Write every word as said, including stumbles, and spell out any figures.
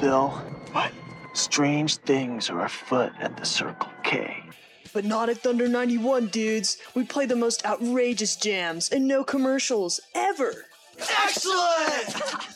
Bill. What? Strange things are afoot at the Circle K. But not at Thunder ninety-one, dudes. We play the most outrageous jams and no commercials, ever. Excellent!